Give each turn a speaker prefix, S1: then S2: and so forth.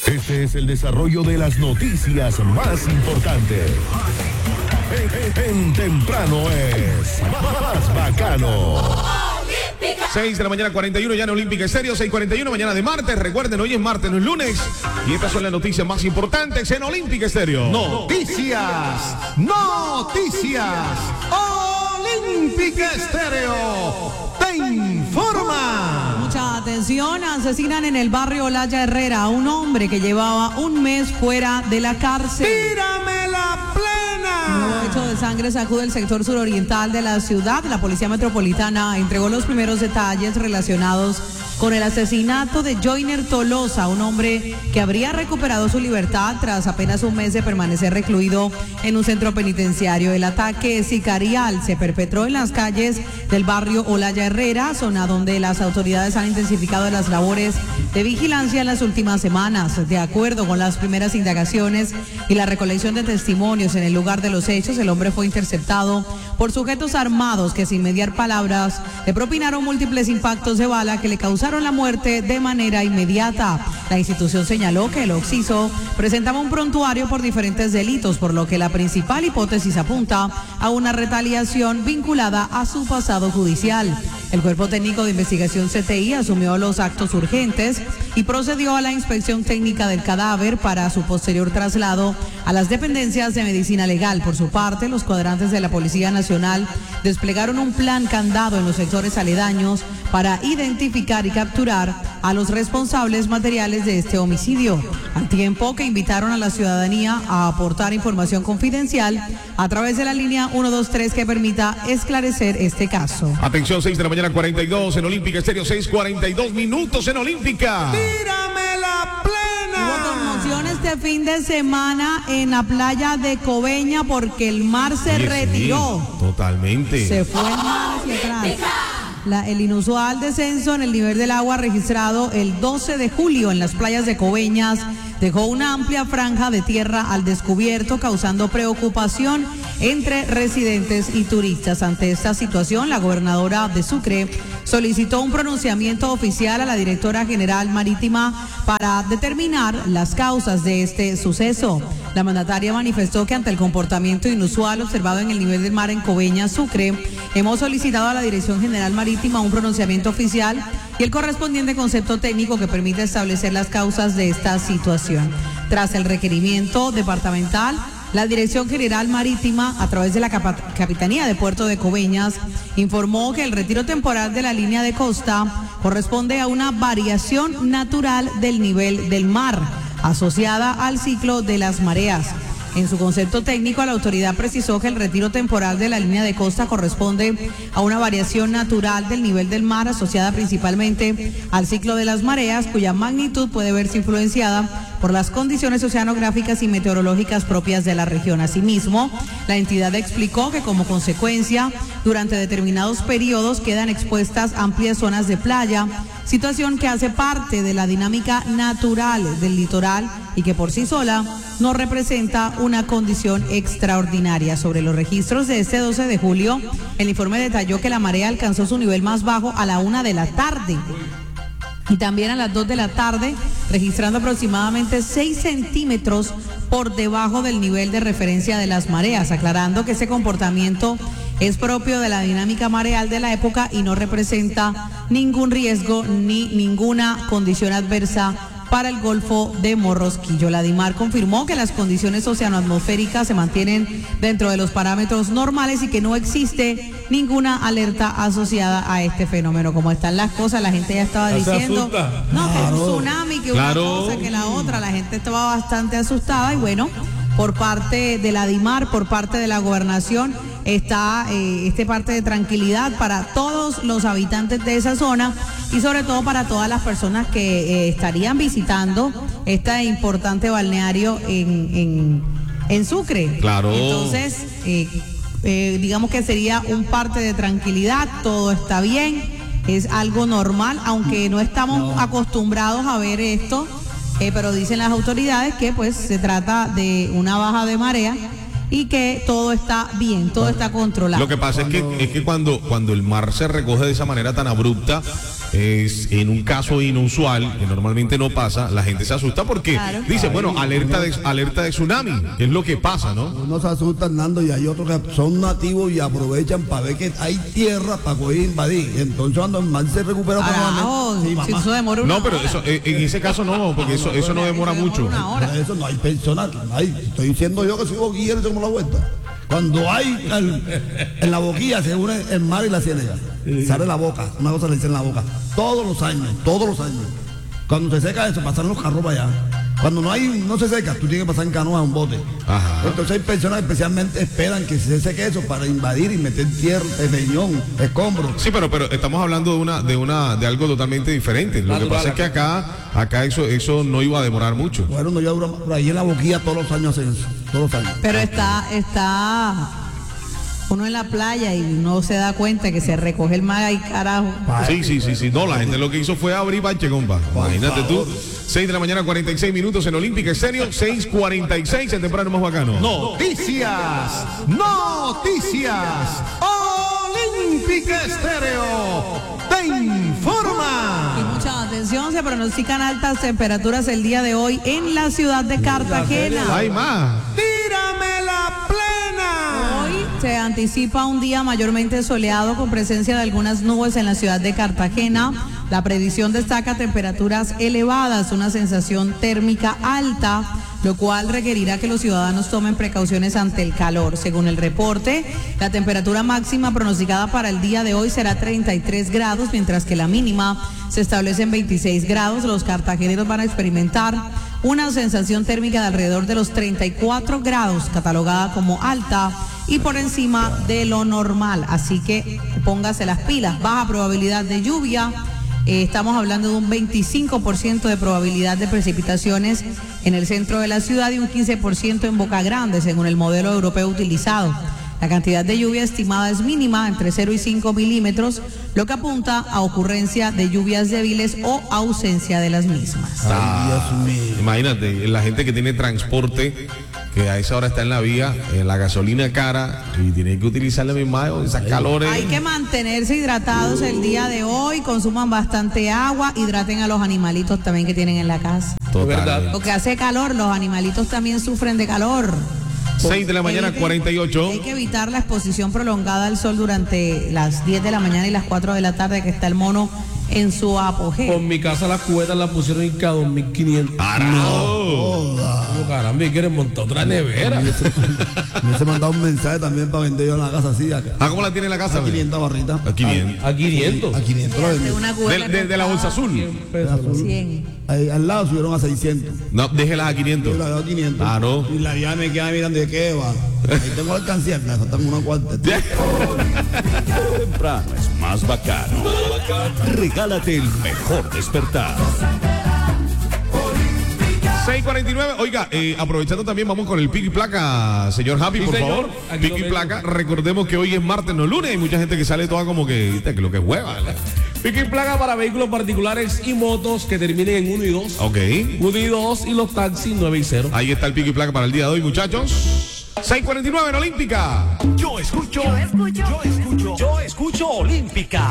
S1: Este es el desarrollo de las noticias más importantes. En temprano es más bacano.
S2: 6 de la mañana 41 ya en Olímpica Estéreo, 6:41 mañana de martes. Recuerden, hoy es martes, no es lunes. Y estas son las noticias más importantes en Olímpica Estéreo.
S3: Noticias. Olímpica Estéreo te informa.
S4: Mucha atención, asesinan en el barrio Olaya Herrera a un hombre que llevaba un mes fuera de la cárcel.
S3: ¡Tírame la plena!
S4: Un nuevo hecho de sangre sacude el sector suroriental de la ciudad. La Policía Metropolitana entregó los primeros detalles relacionados con el asesinato de Joyner Tolosa, un hombre que habría recuperado su libertad tras apenas un mes de permanecer recluido en un centro penitenciario. El ataque sicarial se perpetró en las calles del barrio Olaya Herrera, zona donde las autoridades han intensificado las labores de vigilancia en las últimas semanas. De acuerdo con las primeras indagaciones y la recolección de testimonios en el lugar de los hechos, el hombre fue interceptado por sujetos armados que, sin mediar palabras, le propinaron múltiples impactos de bala que le causaron la muerte de manera inmediata. La institución señaló que el occiso presentaba un prontuario por diferentes delitos, por lo que la principal hipótesis apunta a una retaliación vinculada a su pasado judicial. El Cuerpo Técnico de Investigación CTI asumió los actos urgentes y procedió a la inspección técnica del cadáver para su posterior traslado a las dependencias de medicina legal. Por su parte, los cuadrantes de la Policía Nacional desplegaron un plan candado en los sectores aledaños para identificar y capturar a los responsables materiales de este homicidio, al tiempo que invitaron a la ciudadanía a aportar información confidencial a través de la línea 123 que permita esclarecer este caso.
S2: Atención, 6 de la mañana 42 en Olímpica Estéreo, 6:42 minutos en Olímpica.
S3: ¡Tírame la plena!
S4: Hubo conmoción este fin de semana en la playa de Coveñas porque el mar se retiró.
S2: Sí, totalmente.
S4: Se fue el mar hacia atrás. El inusual descenso en el nivel del agua registrado el 12 de julio en las playas de Coveñas dejó una amplia franja de tierra al descubierto, causando preocupación entre residentes y turistas. Ante esta situación, la gobernadora de Sucre solicitó un pronunciamiento oficial a la directora general marítima para determinar las causas de este suceso. La mandataria manifestó que ante el comportamiento inusual observado en el nivel del mar en Coveñas, Sucre, hemos solicitado a la Dirección General Marítima un pronunciamiento oficial y el correspondiente concepto técnico que permita establecer las causas de esta situación. Tras el requerimiento departamental, la Dirección General Marítima, a través de la Capitanía de Puerto de Coveñas, informó que el retiro temporal de la línea de costa corresponde a una variación natural del nivel del mar, asociada al ciclo de las mareas. En su concepto técnico, la autoridad precisó que el retiro temporal de la línea de costa corresponde a una variación natural del nivel del mar asociada principalmente al ciclo de las mareas, cuya magnitud puede verse influenciada por las condiciones oceanográficas y meteorológicas propias de la región. Asimismo, la entidad explicó que como consecuencia, durante determinados periodos quedan expuestas amplias zonas de playa, situación que hace parte de la dinámica natural del litoral y que por sí sola no representa una condición extraordinaria. Sobre los registros de este 12 de julio, el informe detalló que la marea alcanzó su nivel más bajo a la 1 de la tarde y también a las 2 de la tarde, registrando aproximadamente 6 centímetros por debajo del nivel de referencia de las mareas, aclarando que ese comportamiento es propio de la dinámica mareal de la época y no representa ningún riesgo ni ninguna condición adversa para el Golfo de Morrosquillo. La DIMAR confirmó que las condiciones oceanoatmosféricas se mantienen dentro de los parámetros normales y que no existe ninguna alerta asociada a este fenómeno. Como están las cosas, la gente ya estaba diciendo, no, que un tsunami, que una cosa, que la otra. La gente estaba bastante asustada y bueno, por parte de la DIMAR, por parte de la gobernación, está parte de tranquilidad para todos los habitantes de esa zona y sobre todo para todas las personas que estarían visitando este importante balneario en Sucre.
S2: Claro.
S4: Entonces, digamos que sería un parte de tranquilidad, todo está bien, es algo normal, aunque no estamos acostumbrados a ver esto, pero dicen las autoridades que pues se trata de una baja de marea y que todo está bien, todo está controlado.
S2: Lo que pasa es que cuando el mar se recoge de esa manera tan abrupta, es en un caso inusual, que normalmente no pasa, la gente se asusta porque
S4: Claro.
S2: dice, bueno, alerta de tsunami, que es lo que pasa, ¿no?
S5: Uno se asusta, Hernando, y hay otros que son nativos y aprovechan para ver que hay tierra para poder invadir. Entonces cuando el mar se recupera
S4: Carajo,
S5: nuevamente, sí,
S4: si
S5: mamá.
S4: eso demora una
S2: No, pero
S4: hora.
S2: eso, en ese caso no, porque eso no demora mucho.
S4: Una hora.
S5: Por eso no hay personas, estoy diciendo yo que soy boquillero y tengo la vuelta. Cuando hay en la boquilla se une el mar y la ciénaga, sale la boca, una cosa le dicen la boca, todos los años. Cuando se seca eso, pasan los carros para allá. Cuando no se seca, tú tienes que pasar en canoa a un bote.
S2: Ajá.
S5: Entonces hay personas que especialmente esperan que se seque eso para invadir y meter tierra, peñón, escombros.
S2: Sí, pero estamos hablando de algo totalmente diferente. Lo que pasa es que acá eso no iba a demorar mucho.
S5: Bueno, no ya dura, por ahí en la boquilla todos los años hacen eso, todos los años.
S4: Pero está uno en la playa y no se da cuenta que se recoge el mar y carajo.
S2: Sí. No, la gente lo que hizo fue abrir bache, compa. Imagínate tú. 6 de la mañana, 46 minutos en Olímpica Estéreo, 6:46 en Temprano Más Bacano.
S3: Noticias. Olímpica Estéreo te
S4: Y
S3: informa.
S4: mucha atención, se pronostican altas temperaturas el día de hoy en la ciudad de Cartagena.
S2: Hay más.
S3: Tírame la plena.
S4: Hoy se anticipa un día mayormente soleado con presencia de algunas nubes en la ciudad de Cartagena. La previsión destaca temperaturas elevadas, una sensación térmica alta, lo cual requerirá que los ciudadanos tomen precauciones ante el calor. Según el reporte, la temperatura máxima pronosticada para el día de hoy será 33 grados, mientras que la mínima se establece en 26 grados. Los cartageneros van a experimentar una sensación térmica de alrededor de los 34 grados, catalogada como alta y por encima de lo normal. Así que póngase las pilas. Baja probabilidad de lluvia. Estamos hablando de un 25% de probabilidad de precipitaciones en el centro de la ciudad y un 15% en Boca Grande, según el modelo europeo utilizado. La cantidad de lluvia estimada es mínima, entre 0 y 5 milímetros, lo que apunta a ocurrencia de lluvias débiles o ausencia de las mismas.
S5: Dios mío.
S2: Imagínate, la gente que tiene transporte, que a esa hora está en la vía, la gasolina cara, y tiene que utilizar la misma, esas calores.
S4: Hay que mantenerse hidratados el día de hoy, consuman bastante agua, hidraten a los animalitos también que tienen en la casa.
S2: Total.
S4: Porque hace calor, los animalitos también sufren de calor.
S2: 6 de la mañana,
S4: Hay que-
S2: 48.
S4: Hay que evitar la exposición prolongada al sol durante las 10 de la mañana y las 4 de la tarde, que está el mono en su apogeo.
S6: Con mi casa las cubetas las pusieron en cada 2.500. Caramba, ¿y quieren montar otra nevera?
S5: Me hubiese mandado un mensaje también para vender yo en la casa así acá.
S2: ¿Cómo la tiene en la casa?
S5: A 500 barritas.
S2: A 500.
S6: A 500.
S5: A 500 lo
S4: De
S5: vendí.
S4: una cubeta
S2: De la bolsa azul.
S4: 100.
S5: Ahí al lado subieron a 600.
S2: No, déjelas a 500.
S5: Yo la veo a 500.
S2: Ah, no.
S5: Y la ya me queda mirando de qué va. Ahí tengo la alcancía, me faltan una cuarta.
S1: Temprano es más bacano. Regálate el mejor despertar.
S2: 6:49. Oiga, aprovechando también, vamos con el pico y placa, señor Happy,
S6: Sí,
S2: por
S6: señor.
S2: favor.
S6: Aquí
S2: Pico
S6: lo
S2: y
S6: tengo.
S2: placa. Recordemos que hoy es martes, no lunes. Hay mucha gente que sale toda como que, ¿viste? Que lo que es hueva.
S6: Pico y placa para vehículos particulares y motos que terminen en 1 y 2.
S2: Ok.
S6: 1 y 2 y los taxis 9 y 0.
S2: Ahí está el pico y placa para el día de hoy, muchachos. 6:49 en Olímpica.
S1: Yo escucho Olímpica.